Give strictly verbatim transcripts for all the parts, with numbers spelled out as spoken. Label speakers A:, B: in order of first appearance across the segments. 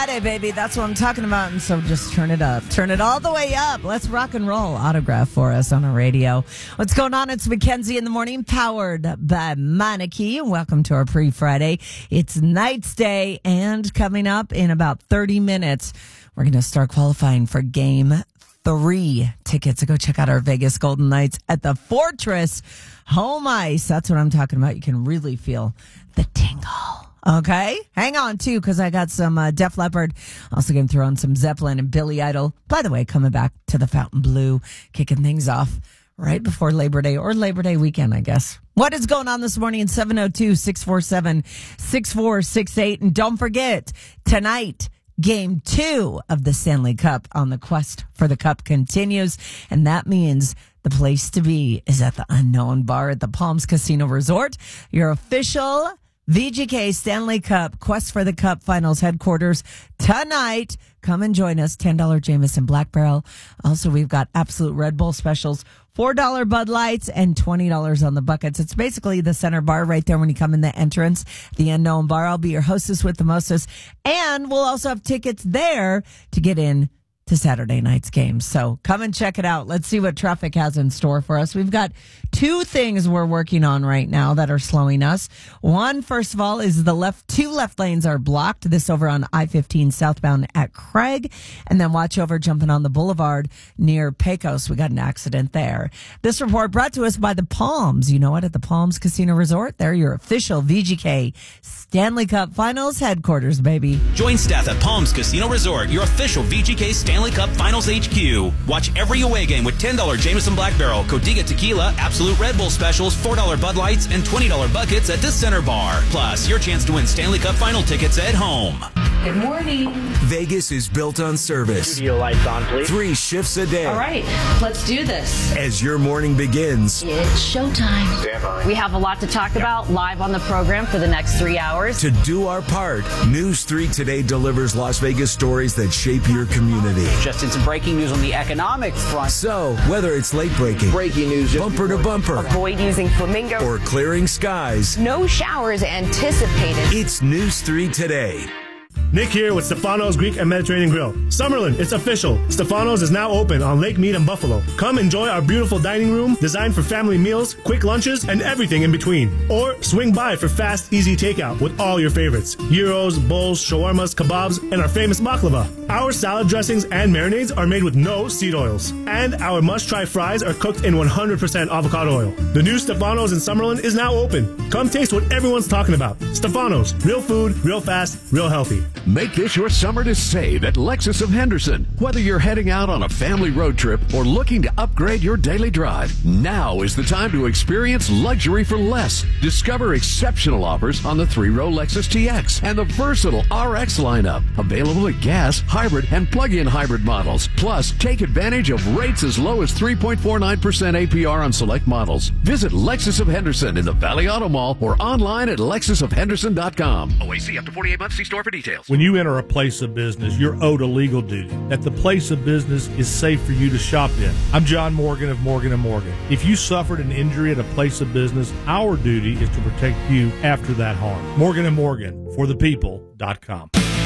A: Friday, baby. That's what I'm talking about. And so just turn it up. Turn it all the way up. Let's rock and roll. Autograph for us on our radio. What's going on? It's Mackenzie in the morning, powered by Meineke. And welcome to our pre-Friday. It's Knights Day. And coming up in about thirty minutes, we're going to start qualifying for game three tickets to go check out our Vegas Golden Knights at the Fortress Home Ice. That's what I'm talking about. You can really feel the tingle. Okay, hang on too, because I got some uh, Def Leppard. Also going to throw on some Zeppelin and Billy Idol. By the way, coming back to the Fountain Blue, kicking things off right before Labor Day or Labor Day weekend, I guess. What is going on this morning? seven oh two, six four seven, six four six eight. And don't forget, tonight, game two of the Stanley Cup on the quest for the Cup continues. And that means the place to be is at the Unknown Bar at the Palms Casino Resort, your official V G K Stanley Cup Quest for the Cup Finals headquarters tonight. Come and join us. ten dollars Jameson Black Barrel. Also, we've got Absolute Red Bull specials, four dollars Bud Lights, and twenty dollars on the buckets. It's basically the center bar right there when you come in the entrance, the Unknown Bar. I'll be your hostess with the mostest. And we'll also have tickets there to get in to Saturday night's game. So come and check it out. Let's see what traffic has in store for us. We've got two things we're working on right now that are slowing us. One, first of all, is the left, two left lanes are blocked. This over on I fifteen southbound at Craig. And then watch over jumping on the boulevard near Pecos. We got an accident there. This report brought to us by the Palms. You know what? At the Palms Casino Resort. They're your official V G K Stanley Cup Finals headquarters, baby.
B: Join staff at Palms Casino Resort, your official V G K Stanley Cup Finals H Q. Watch every away game with ten dollars Jameson Black Barrel, Codiga Tequila, Absolute Red Bull specials, four dollars Bud Lights, and twenty dollars buckets at the center bar. Plus, your chance to win Stanley Cup Final tickets at home.
C: Good morning.
D: Vegas is built on service.
E: Studio lights on, please.
D: Three shifts a day.
C: All right, let's do this.
D: As your morning begins,
C: It's showtime.
E: Stand by.
C: We have a lot to talk about live on the program for the next three hours.
D: to do our part, News three Today delivers Las Vegas stories that shape your community.
F: Just in some breaking news on the economic front.
D: So, whether it's late breaking,
E: Breaking news. just
D: bumper to
E: before-
D: bumper,
G: Avoid using flamingo.
D: or clearing skies,
G: No showers anticipated.
D: it's News three Today.
H: Nick here with Stefano's Greek and Mediterranean Grill. Summerlin, it's official. Stefano's is now open on Lake Mead and Buffalo. Come enjoy our beautiful dining room designed for family meals, quick lunches, and everything in between. Or swing by for fast, easy takeout with all your favorites. Gyros, bowls, shawarmas, kebabs, and our famous baklava. Our salad dressings and marinades are made with no seed oils. And our must-try fries are cooked in one hundred percent avocado oil. The new Stefano's in Summerlin is now open. Come taste what everyone's talking about. Stefano's, real food, real fast, real healthy.
I: Make this your summer to save at Lexus of Henderson. Whether you're heading out on a family road trip or looking to upgrade your daily drive, now is the time to experience luxury for less. Discover exceptional offers on the three-row Lexus T X and the versatile R X lineup, available at gas, hybrid, and plug-in hybrid models. Plus, take advantage of rates as low as three point four nine percent A P R on select models. Visit Lexus of Henderson in the Valley Auto Mall or online at lexus of henderson dot com. O A C up to forty-eight months. See store for details.
H: When you enter a place of business, you're owed a legal duty. That the place of business is safe for you to shop in. I'm John Morgan of Morgan and Morgan. If you suffered an injury at a place of business, our duty is to protect you after that harm. Morgan and Morgan, for the people dot com.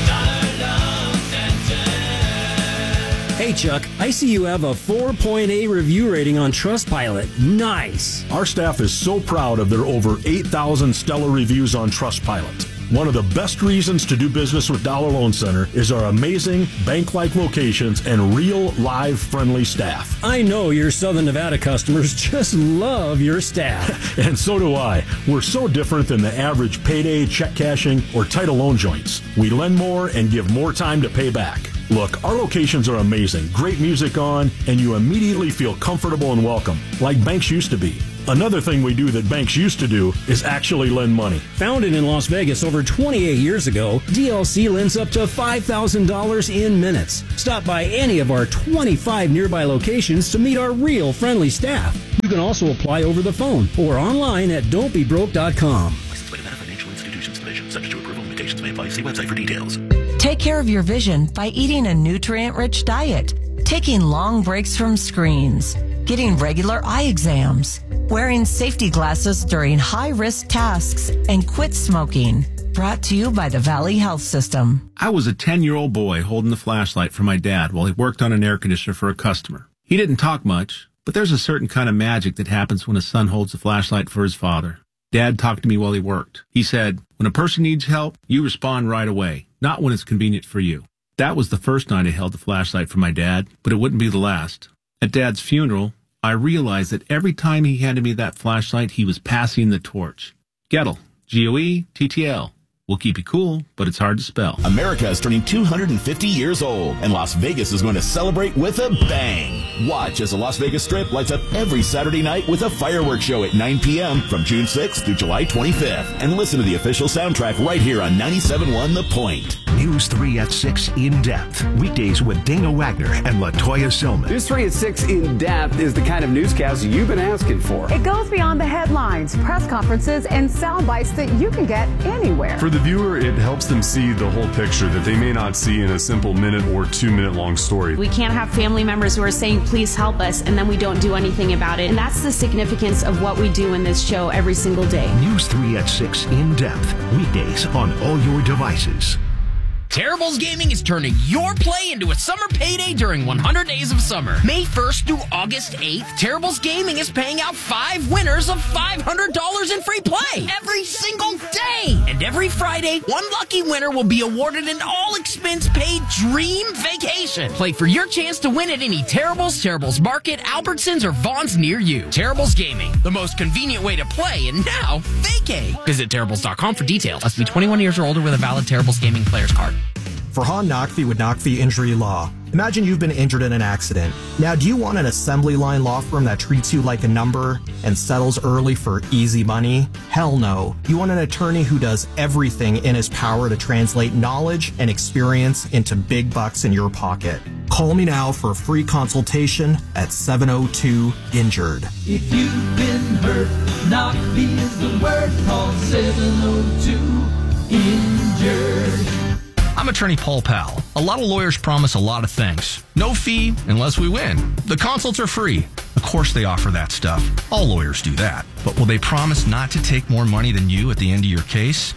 J: Hey, Chuck, I see you have a four point eight review rating on Trustpilot. Nice.
K: Our staff is so proud of their over eight thousand stellar reviews on Trustpilot. One of the best reasons to do business with Dollar Loan Center is our amazing bank-like locations and real, live, friendly staff.
J: I know your Southern Nevada customers just love your staff.
K: And so do I. We're so different than the average payday, check cashing, or title loan joints. We lend more and give more time to pay back. Look, our locations are amazing, great music on, and you immediately feel comfortable and welcome, like banks used to be. Another thing we do that banks used to do is actually lend money.
J: Founded in Las Vegas over twenty-eight years ago, D L C lends up to five thousand dollars in minutes. Stop by any of our twenty-five nearby locations to meet our real friendly staff. You can also apply over the phone or online at don't be broke dot com.
B: Licensed by Nevada Financial Institutions Division. Subject to approval. Limitations may apply. See website for details.
A: Take care of your vision by eating a nutrient-rich diet, taking long breaks from screens, getting regular eye exams, wearing safety glasses during high-risk tasks, and quit smoking. Brought to you by the Valley Health System.
E: I was a ten-year-old boy holding the flashlight for my dad while he worked on an air conditioner for a customer. He didn't talk much, but there's a certain kind of magic that happens when a son holds a flashlight for his father. Dad talked to me while he worked. He said, when a person needs help, you respond right away, not when it's convenient for you. That was the first night I held the flashlight for my dad, but it wouldn't be the last. At Dad's funeral, I realized that every time he handed me that flashlight, he was passing the torch. Gettle, G O E T T L. We'll keep you cool, but it's hard to spell.
L: America is turning two hundred fifty years old, and Las Vegas is going to celebrate with a bang. Watch as the Las Vegas Strip lights up every Saturday night with a fireworks show at nine p.m. from June sixth through July twenty-fifth. And listen to the official soundtrack right here on ninety-seven point one The Point.
M: News three at six In Depth. Weekdays with Dana Wagner and LaToya Silman.
N: News three at six In Depth is the kind of newscast you've been asking for.
O: It goes beyond the headlines, press conferences, and sound bites that you can get anywhere.
P: For the viewer, it helps them see the whole picture that they may not see in a simple minute or two minute long story.
Q: We can't have family members who are saying, please help us, and then we don't do anything about it. And that's the significance of what we do in this show every single day.
M: News three at six In Depth. Weekdays on all your devices.
R: Terribles Gaming is turning your play into a summer payday during one hundred days of summer. May first through August eighth, Terribles Gaming is paying out five winners of five hundred dollars in free play every single day. And every Friday, one lucky winner will be awarded an all-expense-paid dream vacation. Play for your chance to win at any Terribles, Terribles Market, Albertsons, or Vaughn's near you. Terribles Gaming, the most convenient way to play, and now vacay. Visit Terribles dot com for details. Must be twenty-one years or older with a valid Terribles Gaming player's card.
S: Farhan Naqvi with Naqvi Injury Law. Imagine you've been injured in an accident. Now, do you want an assembly line law firm that treats you like a number and settles early for easy money? Hell no. You want an attorney who does everything in his power to translate knowledge and experience into big bucks in your pocket. Call me now for a free consultation at seven oh two injured.
T: If you've been hurt, Naqvi is the word. Call seven oh two injured.
U: I'm attorney Paul Powell. A lot of lawyers promise a lot of things. No fee unless we win. The consults are free. Of course they offer that stuff. All lawyers do that. But will they promise not to take more money than you at the end of your case?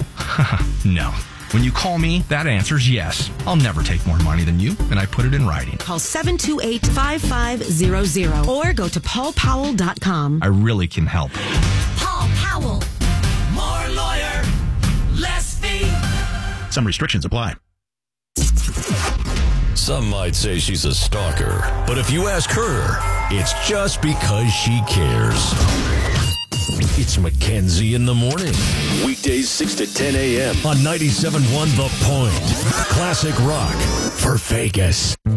U: No. When you call me, that answer's yes. I'll never take more money than you, and I put it in writing.
V: Call seven two eight, five five zero zero or go to paul powell dot com.
U: I really can help.
T: Paul Powell. More lawyer, less fee.
U: Some restrictions apply.
W: Some might say she's a stalker, but if you ask her, it's just because she cares. It's Mackenzie in the morning. Weekdays six to ten a.m. on ninety-seven point one The Point. Classic rock for Vegas.